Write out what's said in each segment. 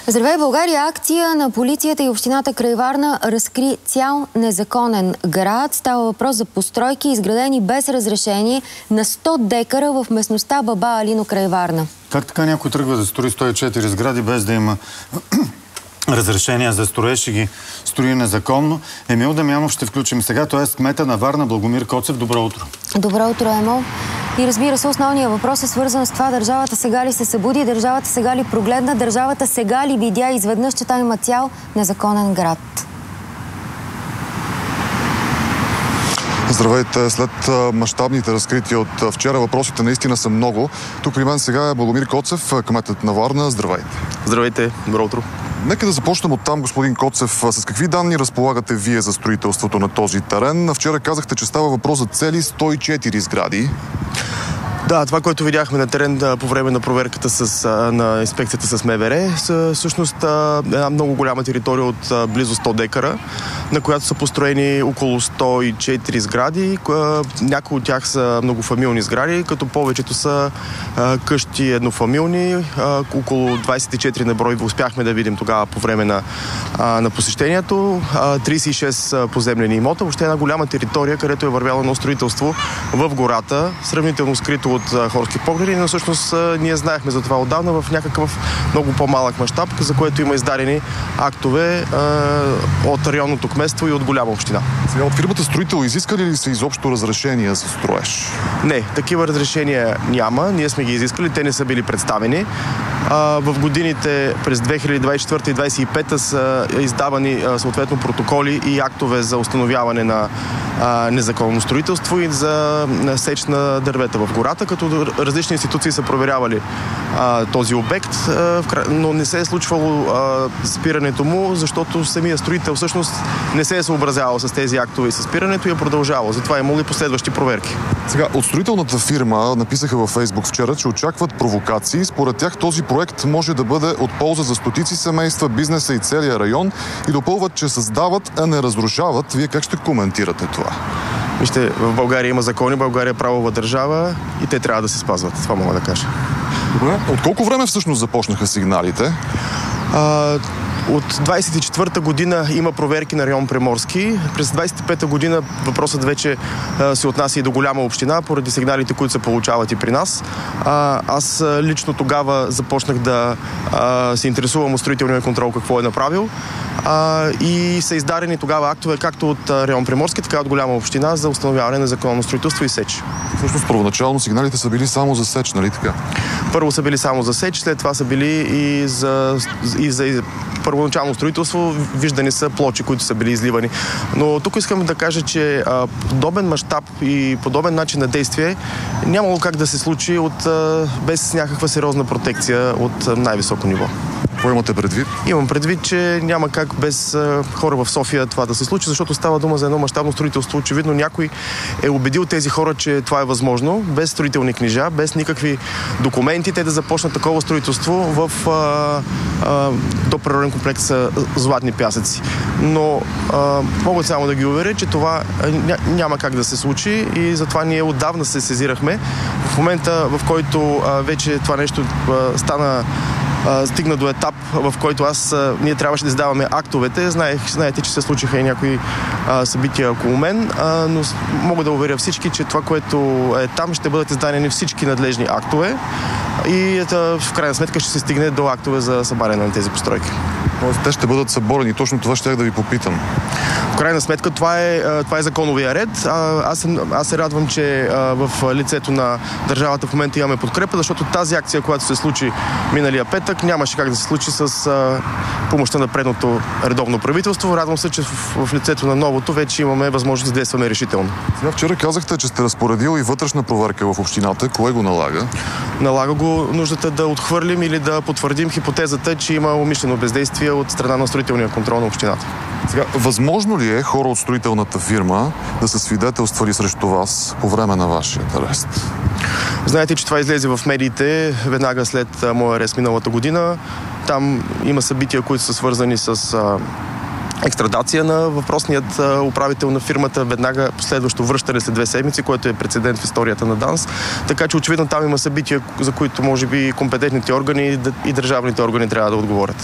Здравей, България! Акция на полицията и общината край Варна разкри цял незаконен град. Става въпрос за постройки, изградени без разрешение на 100 декара в местността Баба Алино край Варна. Как така някой тръгва да строи 104 сгради без да има разрешение за строеж и ги строи незаконно? Емил Дамянов ще включим сега, т.е. кмета на Варна Благомир Коцев. Добро утро! Добро утро, Емил. И разбира се, основният въпрос е свързан с това: държавата сега ли се събуди, държавата сега ли прогледна, държавата сега ли видя изведнъж, че там има цял незаконен град. Здравейте! След мащабните разкрития от вчера въпросите наистина са много. Тук при мен сега е Благомир Коцев, кметът на Варна. Здравейте! Здравейте! Добро утро! Нека да започнем от там, господин Коцев. С какви данни разполагате вие за строителството на този терен? Вчера казахте, че става въпрос за цели 104 сгради. Да, това, което видяхме на терен по време на проверката на инспекцията с МВР, са всъщност една много голяма територия от близо 100 декара, на която са построени около 104 сгради. Някои от тях са многофамилни сгради, като повечето са къщи еднофамилни. Около 24 на брой успяхме да видим тогава по време на посещението. 36 поземлени имота. Въобще една голяма територия, където е вървяло едно строителство в гората, сравнително скрито от хорски погледи, но всъщност ние знаехме за това отдавна в някакъв много по-малък мащаб, за което има издадени актове от районното кметство и от голяма община. Сега от фирмата строител изискали ли са изобщо разрешения за строеж? Не, такива разрешения няма. Ние сме ги изискали, те не са били представени. В годините през 2024 и 2025 са издавани съответно протоколи и актове за установяване на незаконно строителство и за сеч на дървета в гората, като различни институции са проверявали този обект, но не се е случвало спирането му, защото самия строител всъщност не се е съобразявал с тези актове и с спирането и е продължавал. Затова е имало и последващи проверки. Сега, от строителната фирма написаха във Фейсбук вчера, че очакват провокации. Според тях този проект може да бъде от полза за стотици семейства, бизнеса и целия район и допълват, че създават, а не разрушават. Вие как ще коментирате това? Вижте, в България има закони, България е правова държава и те трябва да се спазват. Това мога да кажа. Добре. От колко време всъщност започнаха сигналите? От 24-та година има проверки на район Приморски. През 25-та година въпросът вече се отнася и до голяма община, поради сигналите, които се получават и при нас. Аз лично тогава започнах да се интересувам от строителния контрол, какво е направил. И са издадени тогава актове както от район Приморски, така и от голяма община за установяване на законно строителство и сеч. Всъщност първоначално сигналите са били само за сеч, нали така? Първо са били само за сеч, след това са били и за първоначално строителство. Виждани са плочи, които са били изливани. Но тук искам да кажа, че подобен мащаб и подобен начин на действие нямало как да се случи без някаква сериозна протекция от най-високо ниво. Какво имате предвид? Имам предвид, че няма как без хора в София това да се случи, защото става дума за едно мащабно строителство. Очевидно някой е убедил тези хора, че това е възможно, без строителни книжа, без никакви документи, те да започнат такова строителство в до природен комплекс Златни пясъци. Но мога само да ги уверя, че това няма как да се случи и затова ние отдавна се сезирахме. В момента, в който вече това нещо стигна до етап, в който ние трябваше да издаваме актовете. Знаете, че се случиха и някои събития около мен, но мога да уверя всички, че това, което е там, ще бъдат издадени всички надлежни актове и в крайна сметка ще се стигне до актове за събаряне на тези постройки. Те ще бъдат съборени. Точно това щях да ви попитам. В крайна сметка това е законовия ред. Аз се радвам, че в лицето на държавата в момента имаме подкрепа, защото тази акция, която се случи миналия петък, нямаше как да се случи с помощта на предното редовно правителство. Радвам се, че в лицето на новото вече имаме възможност да действаме решително. Вчера казахте, че сте разпоредил и вътрешна проверка в общината. Кое го налага? Налага го нуждата да отхвърлим или да потвърдим хипотезата, че има умишлено бездействие от страна на строителния контрол на общината. Сега, възможно ли е хора от строителната фирма да са свидетелствали срещу вас по време на вашия арест? Знаете, че това излезе в медиите веднага след моя арест миналата година. Там има събития, които са свързани с екстрадация на въпросният управител на фирмата, веднага последващо връщане след 2 седмици, което е прецедент в историята на ДАНС. Така че очевидно там има събития, за които може би компетентните органи и държавните органи трябва да отговорят.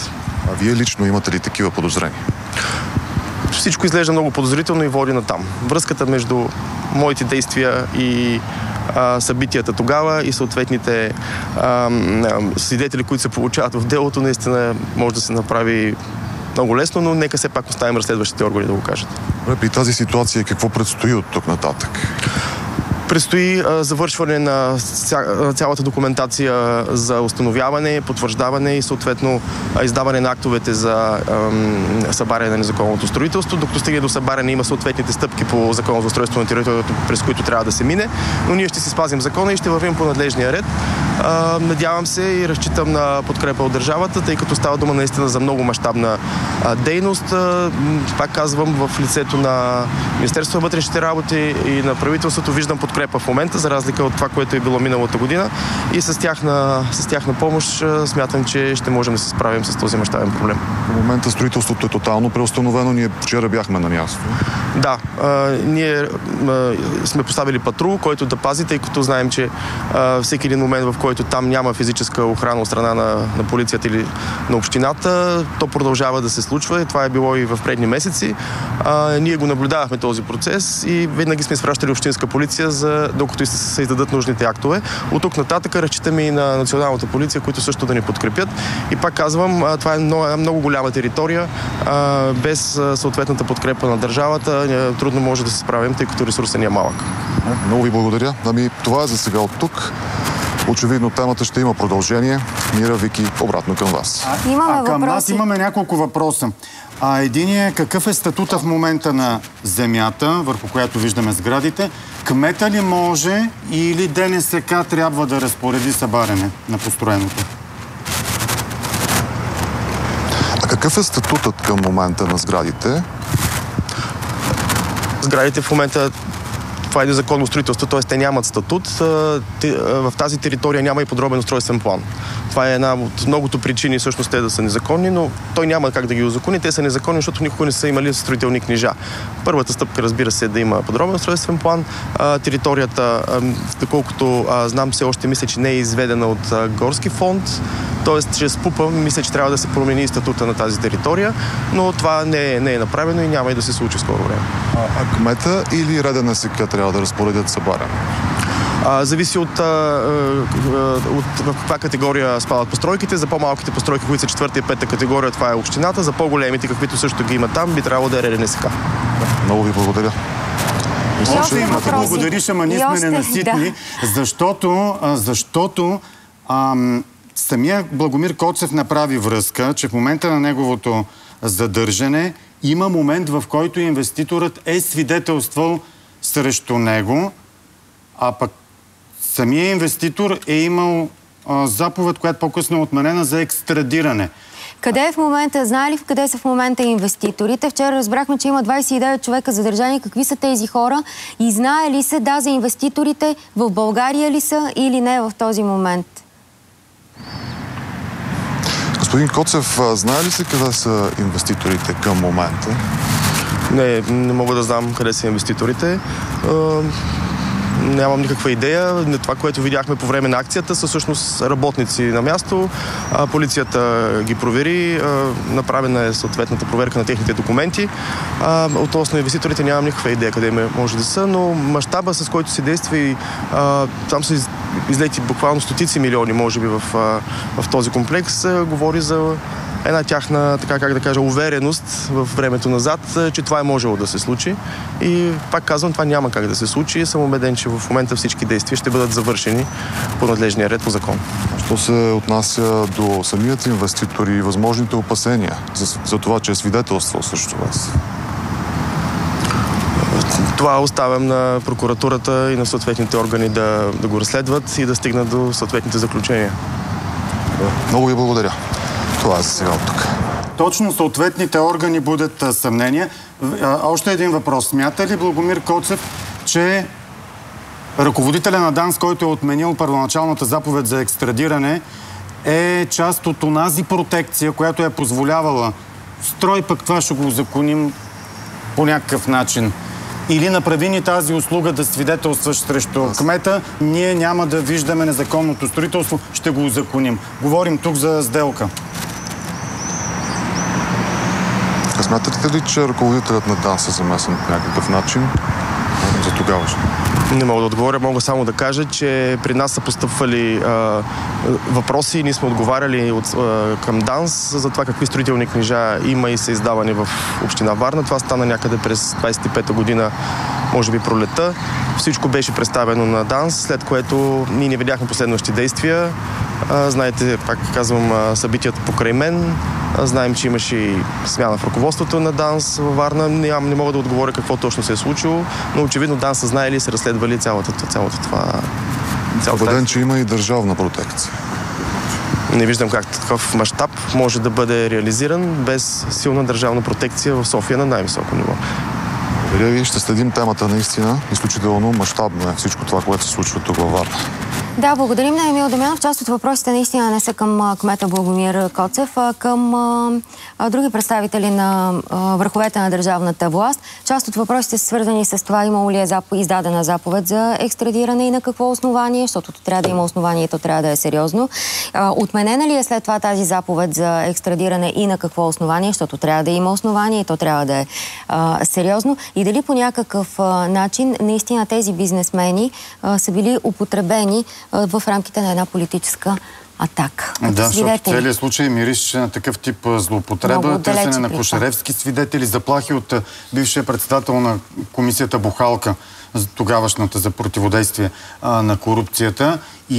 А вие лично имате ли такива подозрения? Всичко изглежда много подозрително и води на там. Връзката между моите действия и събитията тогава и съответните свидетели, които се получават в делото, наистина може да се направи много лесно, но нека все пак оставим разследващите органи да го кажат. При тази ситуация какво предстои от тук нататък? Предстои завършване на цялата документация за установяване, потвърждаване и съответно издаване на актовете за събаряне на незаконното строителство. Докато стигне до събаряне има съответните стъпки по Закона за устройство на територията, през които трябва да се мине, но ние ще си спазим закона и ще вървим по надлежния ред. Надявам се и разчитам на подкрепа от държавата, тъй като става дума наистина за много мащабна дейност. Пак казвам, в лицето на Министерството на вътрешните работи и на правителството виждам подкрепа в момента, за разлика от това, което е било миналата година. И с тяхна помощ смятам, че ще можем да се справим с този мащабен проблем. В момента строителството е тотално преустановено. Ние вчера бяхме на място. Да, ние сме поставили патрул, който да пази, тъй като знаем, че всеки един момент, в който там няма физическа охрана от страна на полицията или на общината, то продължава да се случва и това е било и в предни месеци. Ние го наблюдавахме този процес и винаги сме изпращали общинска полиция, докато се издадат нужните актове. От тук нататък разчитаме и на националната полиция, които също да ни подкрепят. И пак казвам, това е много голяма територия. Без съответната подкрепа на държавата трудно може да се справим, тъй като ресурсът ни е малък. Много ви благодаря. Това е за сега от тук. Очевидно темата ще има продължение. Мира, Вики, обратно към вас. Към нас имаме няколко въпроса. Единият, какъв е статута в момента на земята, върху която виждаме сградите? Кмета ли може или ДНСК трябва да разпореди събаряне на построеното? А какъв е статутът към момента на сградите? Сградите в момента това е незаконно строителство, т.е. те нямат статут. В тази територия няма и подробен устройствен план. Това е една от многото причини всъщност те да са незаконни, но той няма как да ги узакони. Те са незаконни, защото никога не са имали строителни книжа. Първата стъпка, разбира се, е да има подробен устройствен план. Територията, доколкото знам, все още мисля, че не е изведена от горски фонд. Тоест, чрез ПУПа мисля, че трябва да се промени статута на тази територия, но това не е направено и няма и да се случи скоро време. А кмета или РДНСК трябва да разпоредят събаряне? Зависи от в каква категория спадат постройките. За по-малките постройки, които са четвърта и пета категория, това е общината. За по-големите, каквито също ги има там, би трябвало да е РДНСК. Много ви благодаря. Още имате благодариш, ама ние сме ненаситни, защото самия Благомир Коцев направи връзка, че в момента на неговото задържане има момент, в който инвеститорът е свидетелствал срещу него, а пък самия инвеститор е имал заповед, която по-късно е отменена за екстрадиране. Къде е в момента, знае ли къде са в момента инвеститорите? Вчера разбрахме, че има 29 човека задържани. Какви са тези хора? И знае ли се, за инвеститорите в България ли са или не в този момент? Господин Коцев, знае ли се къде са инвеститорите към момента? Не мога да знам къде са инвеститорите. Нямам никаква идея. Това, което видяхме по време на акцията, са всъщност работници на място. Полицията ги провери. Направена е съответната проверка на техните документи. Относно инвеститорите нямам никаква идея къде може да са, но мащаба, с който се действа и там са излети буквално стотици милиони, може би, в този комплекс, говори за една тяхна, така как да кажа, увереност в времето назад, че това е можело да се случи. И пак казвам, това няма как да се случи и съм убеден, че в момента всички действия ще бъдат завършени по надлежния ред по закон. Що се отнася до самият инвеститор и възможните опасения за това, че е свидетелствал срещу вас? Това оставям на прокуратурата и на съответните органи да го разследват и да стигнат до съответните заключения. Много ви благодаря. Това е за сега от тук. Точно съответните органи будят съмнения. Още един въпрос. Смята ли Благомир Коцев, че ръководителя на ДАНС, който е отменил първоначалната заповед за екстрадиране, е част от онази протекция, която е позволявала строй, пък това ще го узаконим по някакъв начин? Или направи ни тази услуга да свидетелстваш срещу кмета, ние няма да виждаме незаконното строителство, ще го узаконим. Говорим тук за сделка. Смятате ли, че ръководителят на ДАНС е замесен по някакъв начин за тогавашно? Не мога да отговоря, мога само да кажа, че при нас са постъпвали въпроси и ние сме отговаряли към ДАНС за това какви строителни книжа има и са издавани в община Варна. Това стана някъде през 25-та година, може би пролета. Всичко беше представено на ДАНС, след което ние не видяхме последващи действия. Знаете, пак казвам, събитията покрай мен. Знаем, че имаше и смяна в ръководството на ДАНС във Варна. Не мога да отговоря какво точно се е случило, но очевидно ДАНС са знаели и са разследвали цялото това. Убеден, че има и държавна протекция. Не виждам как такъв мащаб може да бъде реализиран без силна държавна протекция в София на най-високо ниво. Благодаря ви. Ще следим темата наистина. Изключително мащабно е всичко това, което се случва тук във Варна. Да, благодарим на Емил Дамянов. Част от въпросите наистина не са към кмета Благомир Коцев, а към други представители на върховете на държавната власт. Част от въпросите са свързани с това имало ли е издадена заповед за екстрадиране и на какво основание, защото трябва да има основание и то трябва да е сериозно. Отменена ли е след това тази заповед за екстрадиране и на какво основание, защото трябва да има основание и то трябва да е сериозно. И дали по някакъв начин наистина тези бизнесмени са били употребени в рамките на една политическа атака. Да, защото целият случай мирише на такъв тип злоупотреба, търсене на Кошаревски свидетели, заплахи от бившия председател на комисията Бухалка, тогавашната за противодействие на корупцията.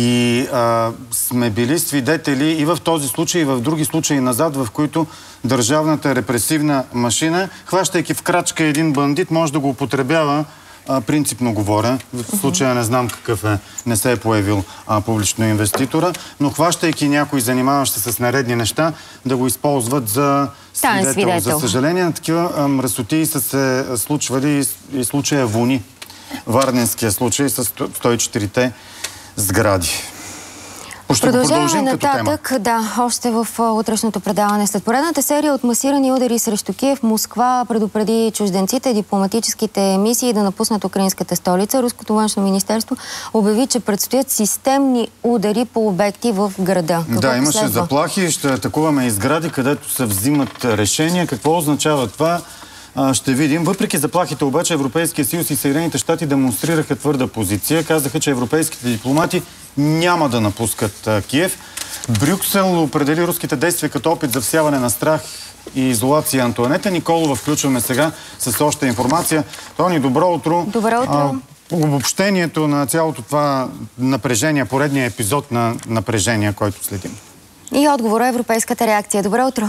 И сме били свидетели и в този случай, и в други случаи назад, в които държавната репресивна машина, хващайки в крачка един бандит, може да го употребява. Принципно говоря, в случая не знам какъв е, не се е появил публично инвеститора, но хващайки някой, занимаващ се с нередни неща, да го използват за свидетел. За съжаление, на такива мръсотии са се случвали и случая Вуни, варненския случай с 104-те сгради. Продължаваме нататък, още в утрешното предаване. След поредната серия от масирани удари срещу Киев, Москва предупреди чужденците, дипломатическите мисии да напуснат украинската столица. Руското външно министерство обяви, че предстоят системни удари по обекти в града. Да, имаше заплахи, ще атакуваме и сгради, където се взимат решения. Какво означава това? Ще видим. Въпреки заплахите обаче, Европейския съюз и Съединените щати демонстрираха твърда позиция. Казаха, че европейските дипломати няма да напускат Киев. Брюксел определи руските действия като опит за всяване на страх и изолация. Антоанета Николова включваме сега с още информация. Тони, добро утро. Добро утро. Обобщението на цялото това напрежение, поредния епизод на напрежение, който следим. И отговора европейската реакция. Добро утро.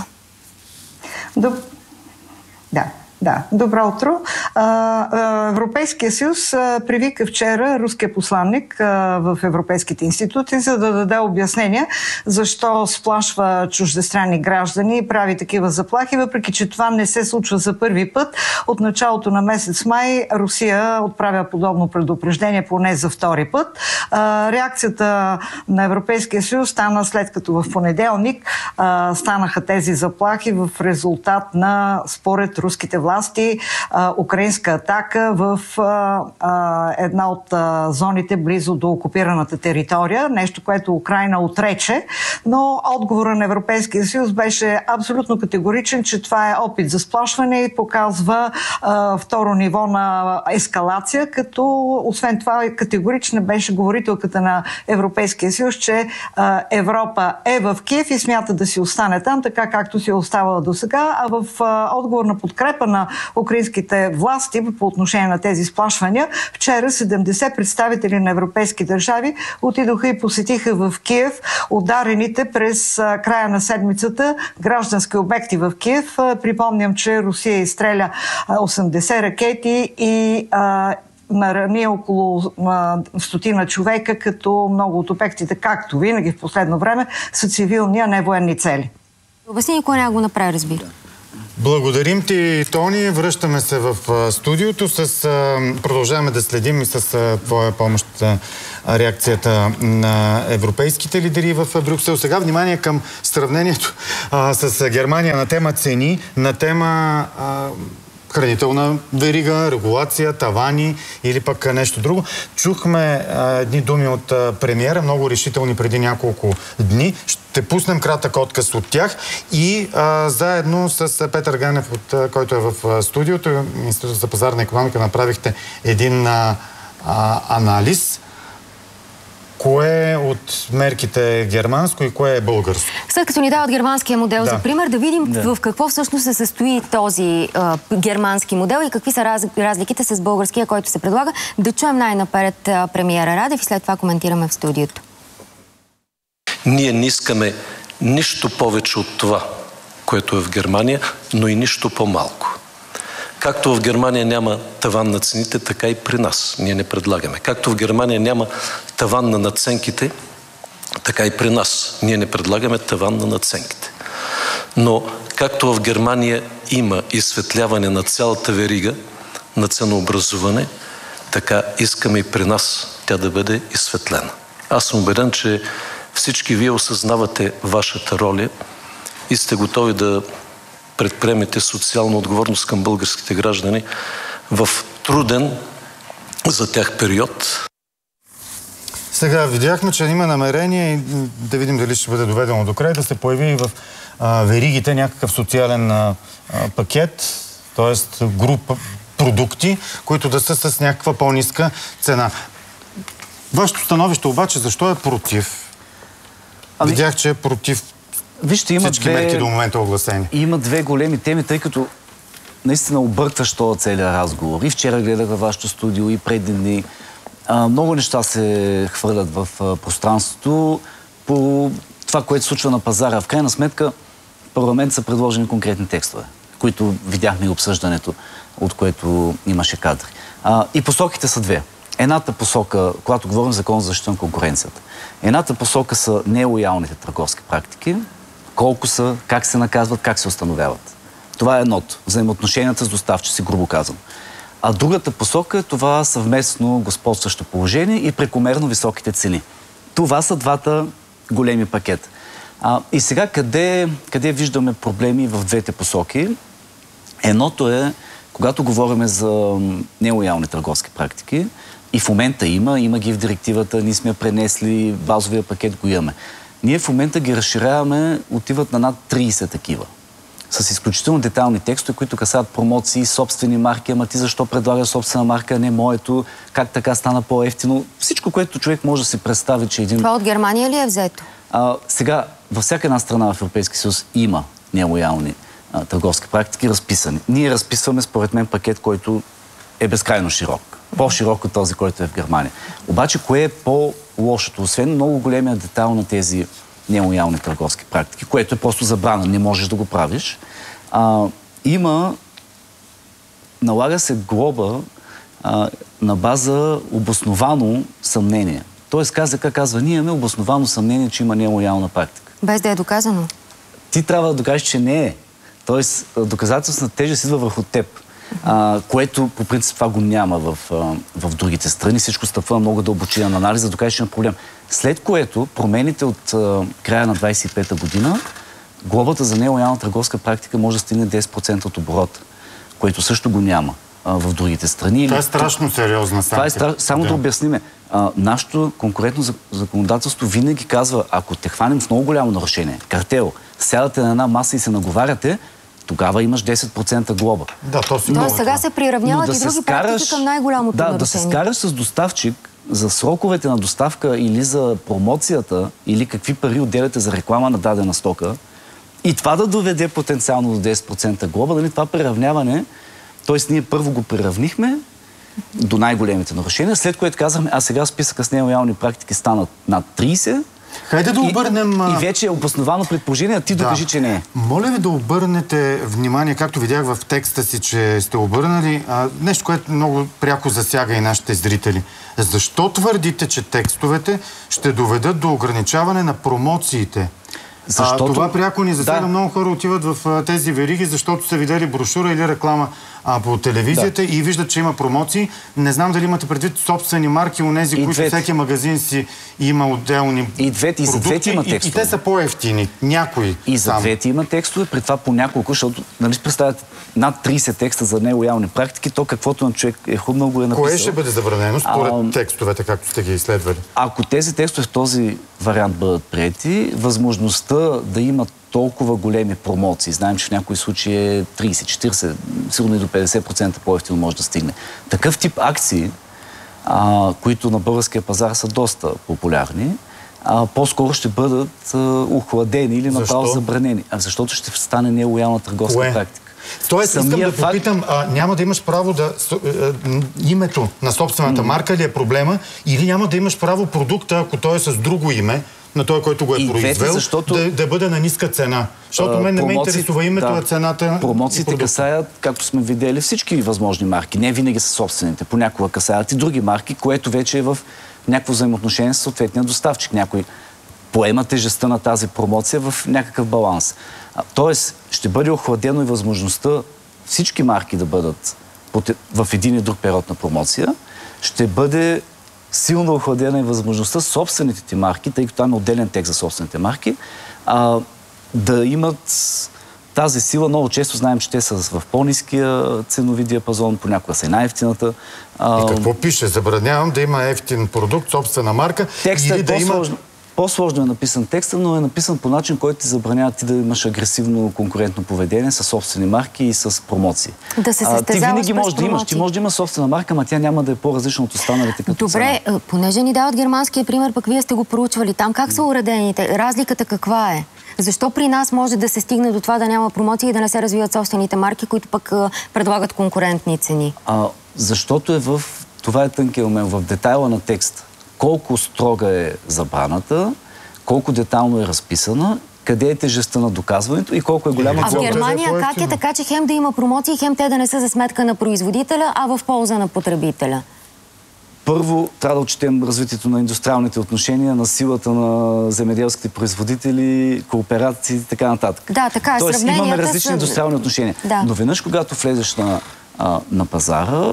Да, добро утро. Европейския съюз привика вчера руския посланник в европейските институти, за да даде обяснение защо сплашва чуждестранни граждани и прави такива заплахи, въпреки че това не се случва за първи път. От началото на месец май Русия отправя подобно предупреждение поне за втори път. Реакцията на Европейския съюз стана след като в понеделник станаха тези заплахи в резултат на, според руските власти, украинска атака в една от зоните близо до окупираната територия. Нещо, което Украйна отрече, но отговора на Европейския съюз беше абсолютно категоричен, че това е опит за сплашване и показва второ ниво на ескалация, като освен това категорична беше говорителката на Европейския съюз, че Европа е в Киев и смята да си остане там, така както си е оставала до сега, а в отговор на подкрепа на украинските власти по отношение на тези сплашвания, вчера 70 представители на европейски държави отидоха и посетиха в Киев ударените през края на седмицата граждански обекти в Киев. Припомням, че Русия изстреля 80 ракети и нарани около 100 човека, като много от обектите, както винаги в последно време, са цивилни, а не военни цели. Обясни, никой не го направи, разбира. Благодарим ти, Тони. Връщаме се в студиото. Продължаваме да следим и с твоя помощ реакцията на европейските лидери в Брюксел. Сега внимание към сравнението с Германия на тема цени, на тема хранителна верига, регулация, тавани или пък нещо друго. Чухме едни думи от премиера, много решителни преди няколко дни. Ще пуснем кратък отказ от тях и заедно с Петър Ганев, който е в студиото, Институт за пазарна икономика, направихте един анализ. Кое от мерките е германско и кое е българско? След като ни дават германския модел за пример, да видим в какво всъщност се състои този германски модел и какви са разликите с българския, който се предлага. Да чуем най-напред премиера Радев и след това коментираме в студиото. Ние не искаме нищо повече от това, което е в Германия, но и нищо по-малко. Както в Германия няма таван на цените, така и при нас. Ние не предлагаме. Както в Германия няма таван на надценките, така и при нас. Ние не предлагаме таван на надценките. Но както в Германия има изсветляване на цялата верига на ценообразуване, така искаме и при нас тя да бъде изсветлена. Аз съм убеден, че всички вие осъзнавате вашата роля и сте готови да предприемете социална отговорност към българските граждани в труден за тях период. Сега видяхме, че има намерение и да видим дали ще бъде доведено до край, да се появи и в веригите някакъв социален пакет, т.е. група продукти, които да са с някаква по-ниска цена. Вашето становище обаче защо е против? Видях, че е против всички мерки до момента огласени. Има две големи теми, тъй като наистина объркващ този целият разговор. И вчера гледах във вашето студио, и преди дни. Много неща се хвърлят в пространството по това, което се случва на пазара. В крайна сметка, в парламент са предложени конкретни текстове, които видяхме и обсъждането, от което имаше кадри. И посоките са две. Едната посока, когато говорим за Закон за защита на конкуренцията, едната посока са нелоялните търговски практики, колко са, как се наказват, как се установяват. Това е едното. Взаимоотношенията с доставчици, грубо казвам. А другата посока е това съвместно господстващо положение и прекомерно високите цени. Това са двата големи пакета. И сега къде виждаме проблеми в двете посоки? Едното е, когато говорим за нелоялни търговски практики, и в момента има ги в директивата, ние сме пренесли, базовия пакет го имаме. Ние в момента ги разширяваме, отиват на над 30 такива. С изключително детайлни текстове, които касаят промоции, собствени марки, ама ти защо предлага собствена марка, а не моето, как така стана по-евтино. Всичко, което човек може да си представи, че един... Това от Германия ли е взето? Сега, във всяка една страна в Европейския съюз има нелоялни търговски практики, разписани. Ние разписваме, според мен, пакет, който е безкрайно широк. По-широк от този, който е в Германия. Обаче, кое е по-лошото? Освен много големия детайл на тези нелоялни търговски практики, което е просто забрана, не можеш да го правиш, налага се глоба на база обосновано съмнение. Тоест, КЗК казва, ние имаме обосновано съмнение, че има нелоялна практика. Без да е доказано? Ти трябва да докажеш, че не е. Тоест, доказателствената тежест идва върху теб. Което по принцип това го няма в другите страни. Всичко стъпва много дълбочина анализ, да докажеш на проблем. След което промените от края на 25-та година, глобата за нелоялна търговска практика може да стигне 10% от оборота, което също го няма в другите страни. Това е страшно сериозна санкция. Само да обясниме. Нашето конкурентно законодателство винаги казва, ако те хванем в много голямо нарушение, картел, сядате на една маса и се наговаряте, тогава имаш 10% глоба. Да, Тоест сега се приравняват и други практики към най-голямото нарушение. Да се скараш с доставчик за сроковете на доставка или за промоцията, или какви пари отделяте за реклама на дадена стока, и това да доведе потенциално до 10% глоба, нали, това приравняване, т.е. ние първо го приравнихме до най-големите нарушения, след което казахме, сега списъка с нелоялни практики станат над 30%, хайде да обърнем... И вече е обосновано предположение, а ти докажи, че не е. Моля ви да обърнете внимание, както видях в текста си, че сте обърнали, нещо, което много пряко засяга и нашите зрители. Защо твърдите, че текстовете ще доведат до ограничаване на промоциите? Това пряко ни засяга. Много хора отиват в тези вериги, защото са видели брошура или реклама по телевизията и виждат, че има промоции. Не знам дали имате предвид собствени марки, онези, които всеки магазин си има отделни и двете, и за двете има текстове. И те са по-евтини. Някои и за двете има текстове, при това по няколко, защото, нали, представяте, над 30 текста за нелоялни практики, то каквото на човек е хубаво го е написал. Кое ще бъде забранено според текстовете, както сте ги изследвали? Ако тези текстове в този вариант бъдат приети, възможността да имат толкова големи промоции, знаем, че в някои случаи е 30-40, сигурно и до 50% по-евтино може да стигне. Такъв тип акции, които на българския пазар са доста популярни, по-скоро ще бъдат охладени или направо забранени. Защото ще стане нелоялна търговска практика. Тоест, искам да попитам, няма да имаш право да... името на собствената марка ли е проблема, или няма да имаш право продукта, ако той е с друго име, на той, който го е произвел, да бъде на ниска цена. Защото мен не ме интересува името, а цената. Промоциите касаят, както сме видели, всички възможни марки. Не винаги са собствените. Понякога касаят и други марки, което вече е в някакво взаимоотношение с съответния доставчик. Някой поема тежестта на тази промоция в някакъв баланс. Тоест, ще бъде охладено и възможността всички марки да бъдат в един и друг период на промоция. Ще бъде силно охладена и възможността собствените ти марки, тъй като там е отделен текст за собствените марки, да имат тази сила. Много често знаем, че те са в по-ниския ценови диапазон, понякога са и най-ефтината. И какво пише? Забранявам да има ефтин продукт, собствена марка. Текстът е по-сложно. По-сложно е написан текста, но е написан по начин, който ти забранява ти да имаш агресивно конкурентно поведение с собствени марки и с промоции. Да се състезаваш. Ти винаги можеш да имаш. Ти можеш да имаш собствена марка, ама тя няма да е по-различна от останалите като цена. Добре, понеже ни дават германския пример, пък вие сте го проучвали там. Как са уредените? Разликата каква е? Защо при нас може да се стигне до това да няма промоции и да не се развиват собствените марки, които пък предлагат конкурентни цени? Защото това е тънкият момент, в детайла на текста. Колко строга е забраната, колко детайлно е разписана, къде е тежестта на доказването и колко е голяма... А в Германия как е така, че хем да има промоции, хем те да не са за сметка на производителя, а в полза на потребителя? Първо, трябва да отчетем развитието на индустриалните отношения, на силата на земеделските производители, кооперации и така нататък. Да, така е. Тоест имаме различни индустриални отношения. Да. Но веднъж, когато влезеш на пазара,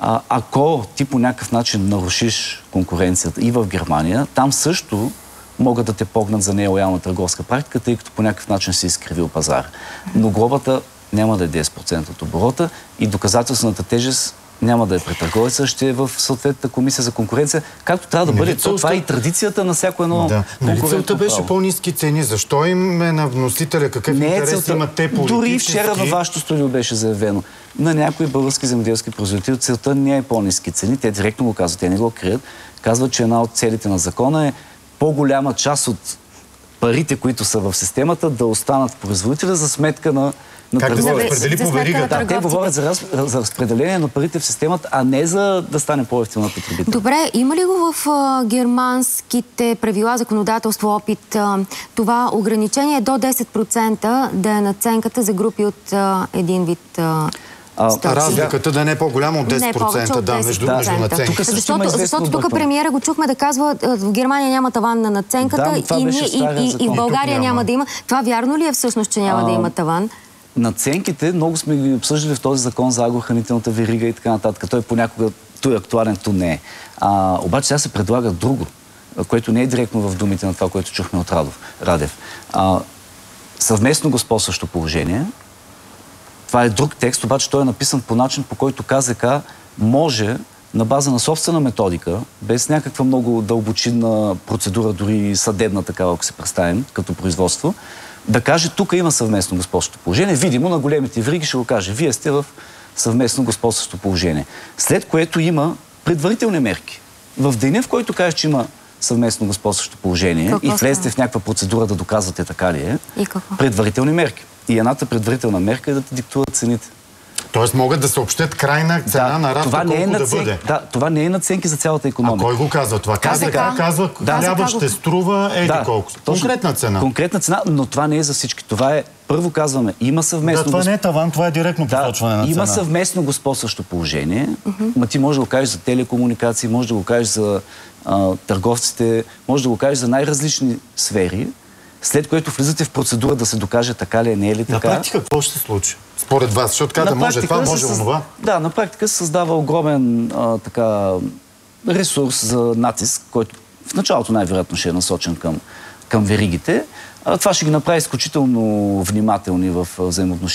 ако ти по някакъв начин нарушиш конкуренцията и в Германия, там също могат да те погнат за нелоялна търговска практика, тъй като по някакъв начин си изкривил пазара. Но глобата няма да е 10% от оборота и доказателствената тежест няма да е пред търговеца, ще е в съответната комисия за конкуренция, както трябва да бъде. Това е и традицията на всяко едно конкурентно право. Целта беше по-ниски цени. Защо им е на вносителя? Какъв интерес имат те политически? Дори вчера във вашето студио беше заявено. На някои български земеделски производители целта не е по-ниски цени. Те директно го казват, те не го крият. Казват, че една от целите на закона е по-голяма част от парите, които са в системата, да останат в производителя за сметка на как да се разпредели по веригата? Те говорят за разпределение на парите в системата, а не за да стане по-евтино на потребител. Добре, има ли го в германските правила, законодателство, опит, това ограничение до 10% да е наценката за групи от един вид разликата да не е по-голяма от 10%, между наценките. Защото тук премиера го чухме да казва, в Германия няма таван на наценката и в България няма да има. Това вярно ли е всъщност, че няма да има таван? Наценките, много сме ги обсъждали в този закон за агрохранителната верига и така нататък. Той понякога той е актуален, то не е. Обаче сега се предлага друго, което не е директно в думите на това, което чухме от Радев. Съвместно господстващо положение. Това е друг текст, обаче той е написан по начин, по който КЗК може на база на собствена методика, без някаква много дълбочинна процедура, дори съдебна такава, ако се представим, като производство, да каже, тук има съвместно господстващо положение. Видимо на големите вериги ще го каже, вие сте в съвместно господстващо положение. След което има предварителни мерки. В деня, в който кажеш, че има съвместно господстващо положение и влезете в някаква процедура да доказвате така ли е, предварителни мерки. И едната предварителна мерка е да ти диктуват цените. Тоест могат да съобщят крайна цена на рафта, колко да бъде. Да, това не е наценки за цялата икономика. А кой го казва това? КЗК казва, хляба ще струва еди колко. Конкретна цена. Конкретна цена, но това не е за всички. Това е, първо казваме, има съвместно... Да, това не е таван, това е директно посочване на цена. Има съвместно господстващо положение. Ма ти можеш да го кажеш за телекомуникации, можеш да го кажеш за търговците, можеш да го кажеш за най-различни сфери. след което влизате в процедура да се докаже така ли е, не е ли така. На практика какво ще се случи? Според вас, защото казвате, може това, може онова. Да, на практика се създава огромен ресурс за натиск, който в началото най-вероятно ще е насочен към веригите. Това ще ги направи изключително внимателни в взаимоотношения